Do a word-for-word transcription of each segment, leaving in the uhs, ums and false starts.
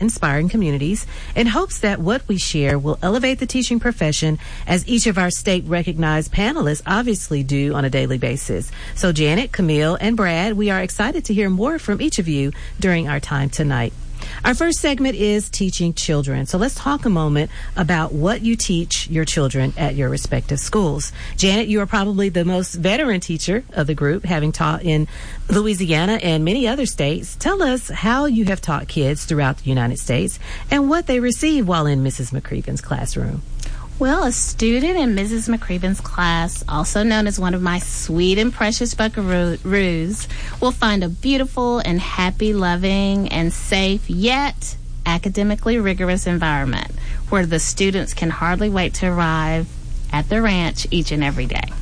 inspiring communities in hopes that what we share will elevate the teaching profession, as each of our state-recognized panelists obviously do on a daily basis. So Janet, Camille, and Brad, we are excited to hear more from each of you during our time tonight. Our first segment is teaching children. So let's talk a moment about what you teach your children at your respective schools. Janet, you are probably the most veteran teacher of the group, having taught in Louisiana and many other states. Tell us how you have taught kids throughout the United States and what they receive while in Missus McCreeven's classroom. Well, a student in Missus McCreeven's class, also known as one of my sweet and precious buckaroos, will find a beautiful and happy, loving, and safe, yet academically rigorous environment where the students can hardly wait to arrive at the ranch each and every day.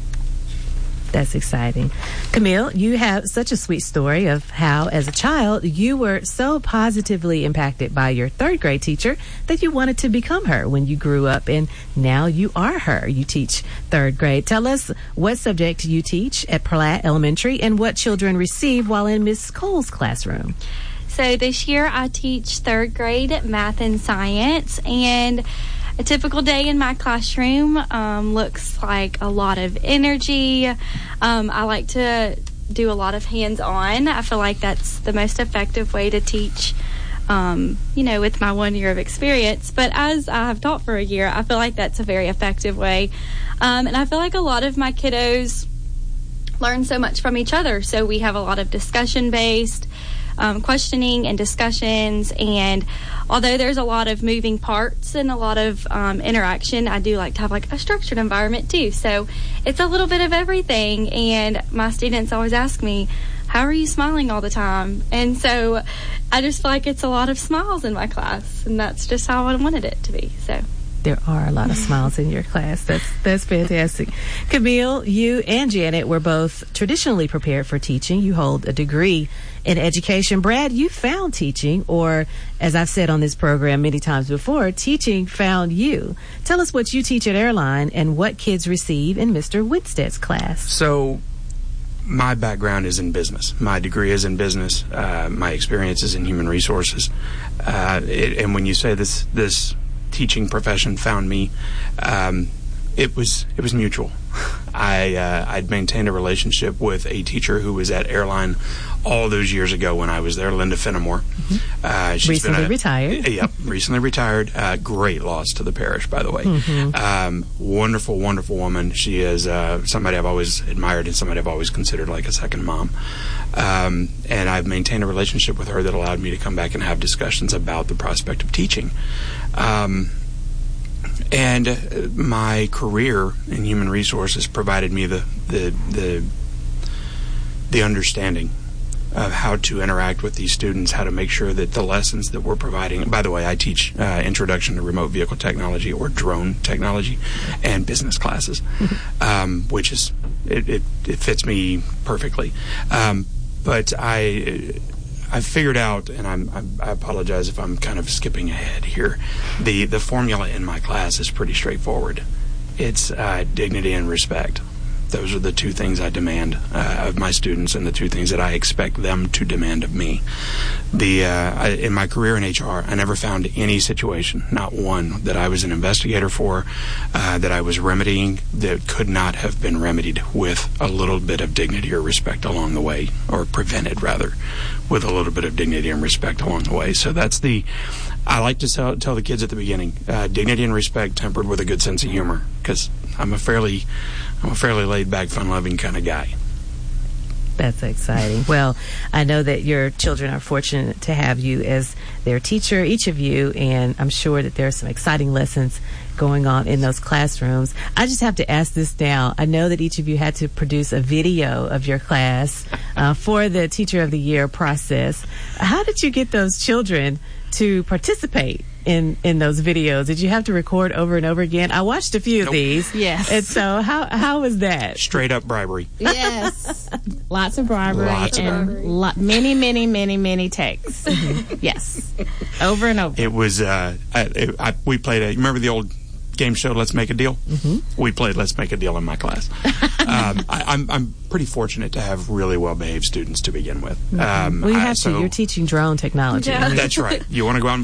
That's exciting. Camille, you have such a sweet story of how, as a child, you were so positively impacted by your third grade teacher that you wanted to become her when you grew up, and now you are her. You teach third grade. Tell us what subject you teach at Platt Elementary and what children receive while in Miss Cole's classroom. So this year I teach third grade math and science, and a typical day in my classroom um, looks like a lot of energy. Um, I like to do a lot of hands-on. I feel like that's the most effective way to teach, um, you know, with my one year of experience. But as I have taught for a year, I feel like that's a very effective way. Um, and I feel like a lot of my kiddos learn so much from each other. So we have a lot of discussion-based Um, questioning and discussions, and although there's a lot of moving parts and a lot of um, interaction, I do like to have like a structured environment too. So it's a little bit of everything, and my students always ask me, how are you smiling all the time? And so I just feel like it's a lot of smiles in my class, and that's just how I wanted it to be. So there are a lot of smiles in your class. That's that's fantastic. Camille, you and Janet were both traditionally prepared for teaching. You hold a degree in education. Brad, you found teaching, or as I've said on this program many times before, teaching found you. Tell us what you teach at Airline and what kids receive in Mister Winstead's class. So my background is in business. My degree is in business. Uh, my experience is in human resources. Uh, it, and when you say this this teaching profession found me, um, it was it was mutual. I uh, I'd maintained a relationship with a teacher who was at Airline all those years ago when I was there, Linda Fenimore. Mm-hmm. Uh, she's recently been a, retired. Yep, recently retired. Uh, great loss to the parish, by the way. Mm-hmm. Um, wonderful, wonderful woman. She is uh, somebody I've always admired and somebody I've always considered like a second mom. Um, and I've maintained a relationship with her that allowed me to come back and have discussions about the prospect of teaching. Um, And uh, my career in human resources provided me the the the, the understanding of how to interact with these students, how to make sure that the lessons that we're providing. By the way, I teach uh, Introduction to Remote Vehicle Technology, or drone technology, and business classes, um, which is it, it it fits me perfectly. Um, but I. I figured out, and I'm, I'm, I apologize if I'm kind of skipping ahead here, the, the formula in my class is pretty straightforward. It's uh, dignity and respect. Those are the two things I demand uh, of my students, and the two things that I expect them to demand of me. The uh, I, in my career in H R, I never found any situation, not one, that I was an investigator for, uh, that I was remedying, that could not have been remedied with a little bit of dignity or respect along the way, or prevented, rather, with a little bit of dignity and respect along the way. So that's the, I like to tell, tell the kids at the beginning, uh, dignity and respect tempered with a good sense of humor, because I'm a fairly, I'm a fairly laid-back, fun-loving kind of guy. That's exciting. Well, I know that your children are fortunate to have you as their teacher, each of you, and I'm sure that there are some exciting lessons going on in those classrooms. I just have to ask this now. I know that each of you had to produce a video of your class uh, for the Teacher of the Year process. How did you get those children to participate in in those videos? Did you have to record over and over again? I watched a few nope. of these. Yes. And so how how was that? Straight up bribery. Yes. Lots of bribery. Lots of and bribery. Lo- many, many, many, many takes. Mm-hmm. Yes. Over and over. It was, uh, I, I, we played a, you remember the old game show, Let's Make a Deal? Mm-hmm. We played Let's Make a Deal in my class. um, I, I'm, I'm pretty fortunate to have really well-behaved students to begin with. Mm-hmm. Um, well, you I- have so, to. You're teaching drone technology. Yeah. That's right. You want to go out and